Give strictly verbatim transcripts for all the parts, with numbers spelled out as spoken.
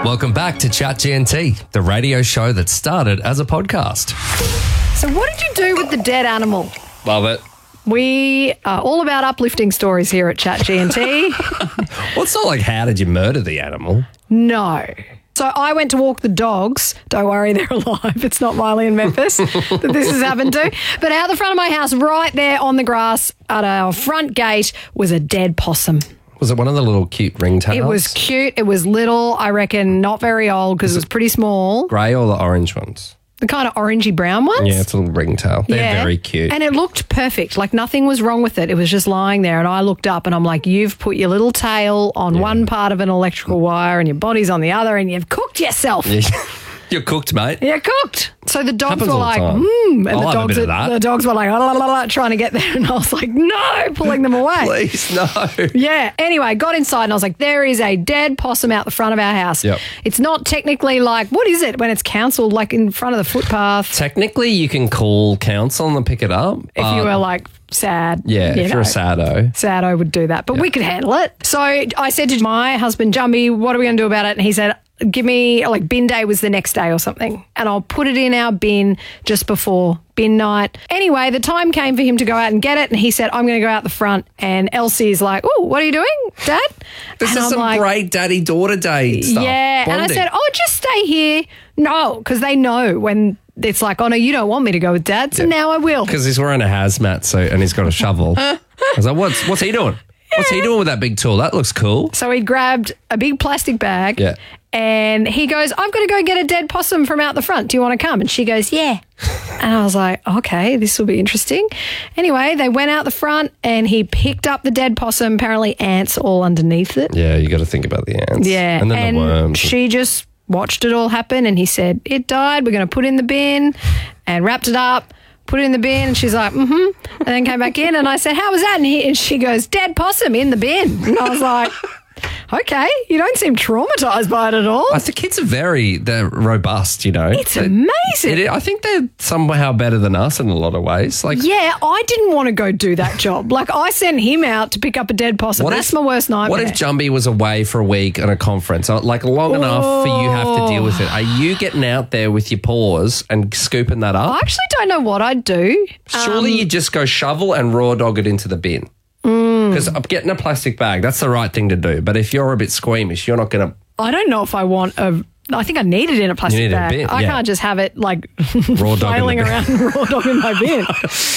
Welcome back to Chat G N T, the radio show that started as a podcast. So what did you do with the dead animal? Love it. We are all about uplifting stories here at Chat G N T. Well, it's not like how did you murder the animal? No. So I went to walk the dogs. Don't worry, they're alive. It's not Miley and Memphis that this has happened to. But out the front of my house, right there on the grass at our front gate, was a dead possum. Was it one of the little cute ringtails? It was cute. It was little, I reckon, not very old because it was pretty small. Grey or the orange ones? The kind of orangey brown ones? Yeah, it's a little ringtail. They're Yeah. very cute. And it looked perfect. Like nothing was wrong with it. It was just lying there. And I looked up and I'm like, you've put your little tail on one part of an electrical wire and your body's on the other and you've cooked yourself. Yeah. You're cooked, mate. You're cooked. So the dogs Happens were all the like, time. hmm. And I'll the have a dogs, bit of are- that. the dogs were like, la, la, la, la, trying to get there. And I was like, no, pulling them away. Please, no. Yeah. Anyway, got inside and I was like, there is a dead possum out the front of our house. Yep. It's not technically like, what is it when it's council, like in front of the footpath? Technically, you can call council and pick it up. If uh, you were like sad. Yeah, you if know. you're a saddo. Sado would do that, but we could handle it. So I said to my husband, Jumby, what are we going to do about it? And he said, give me, like, bin day was the next day or something, and I'll put it in our bin just before bin night. Anyway, the time came for him to go out and get it, and he said, I'm going to go out the front. And Elsie is like, oh, what are you doing, Dad? This and is I'm some like, great daddy-daughter day stuff. yeah. And I Bonding. said, oh, just stay here. No, because they know when it's like, oh, no, you don't want me to go with Dad, so now I will. Because he's wearing a hazmat suit and he's got a shovel. I was like, what's, what's he doing? What's he doing with that big tool? That looks cool. So he grabbed a big plastic bag Yeah. and he goes, I've got to go get a dead possum from out the front. Do you want to come? And she goes, yeah. And I was like, okay, this will be interesting. Anyway, they went out the front and he picked up the dead possum, apparently ants all underneath it. Yeah, you got to think about the ants. Yeah. And then the worms. she just watched it all happen and he said, it died. We're going to put it in the bin, and wrapped it up. Put it in the bin, and she's like, mm-hmm, and then came back in, and I said, how was that? And, he, and she goes, dead possum in the bin. And I was like, okay, you don't seem traumatised by it at all. I think kids are very, they're robust, you know. It's They- amazing. it- I think they're somehow better than us in a lot of ways. Like, Yeah, I didn't want to go do that job. Like, I sent him out to pick up a dead possum. What That's if- my worst nightmare. what if Jumby was away for a week on a conference, uh, like long enough for you have to deal with it? Are you getting out there with your paws and scooping that I up? actually don't know what I'd do. Surely Um, you just go shovel and raw dog it into the bin. Because I'm getting a plastic bag, that's the right thing to do. But if you're a bit squeamish, you're not going to I don't know if I want a... I think I need it in a plastic You need a bag. bin, I yeah. can't just have it like Raw dog in flailing the bin. around raw dog in my bin.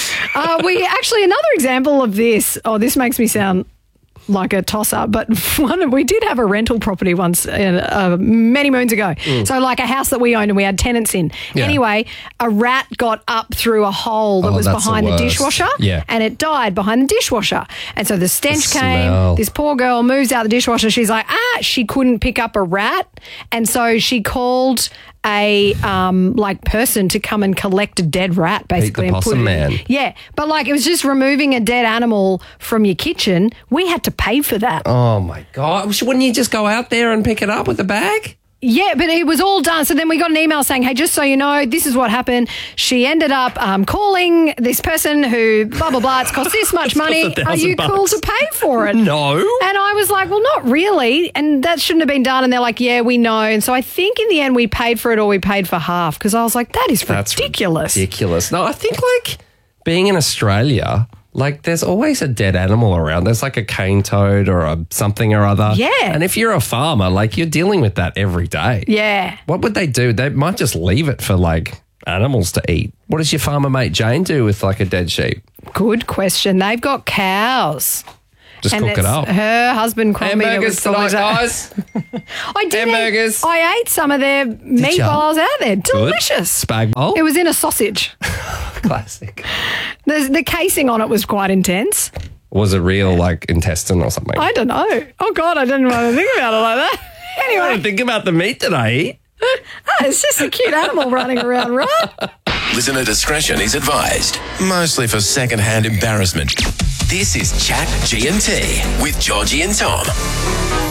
uh, we actually, another example of this, oh, this makes me sound like a toss-up, but one, we did have a rental property once uh, uh, many moons ago. So like a house that we owned and we had tenants in. Mm. Yeah. Anyway, a rat got up through a hole that Oh, was that's the behind the, worst. dishwasher Yeah. and it died behind the dishwasher. And so the stench The came. smell. This poor girl moves out the dishwasher. She's like, ah, she couldn't pick up a rat. And so she called a um like person to come and collect a dead rat basically and possum put it in. man. Yeah, but like it was just removing a dead animal from your kitchen. We had to pay for that. Oh my God. Wouldn't you just go out there and pick it up with a bag? Yeah, but it was all done. So then we got an email saying, hey, just so you know, this is what happened. She ended up um, calling this person who, blah, blah, blah, it's cost this much money. a Are you thousand cool bucks. to pay for it? No. And I was like, well, not really. And that shouldn't have been done. And they're like, yeah, we know. And so I think in the end we paid for it or we paid for half because I was like, that is That's ridiculous. ridiculous. No, I think like being in Australia, like there's always a dead animal around. There's like a cane toad or a something or other. Yeah. And if you're a farmer, like you're dealing with that every day. Yeah. What would they do? They might just leave it for like animals to eat. What does your farmer mate Jane do with like a dead sheep? Good question. They've got cows. Just And cook it it's up. her husband Cromby that Hamburgers was always tonight, at- guys. I did. Hamburgers. Eat, I ate some of their meat ya? while I was out there. Good. Delicious. Spag bowl. It was in a sausage. Classic. The, the casing on it was quite intense. Was it real like intestine or something? I don't know. Oh, God, I didn't want to think about it like that. I Anyway, don't think about the meat that I eat. ah, it's just a cute animal running around, right? Listener discretion is advised, mostly for second-hand embarrassment. This is Chat G and T with Georgie and Tom.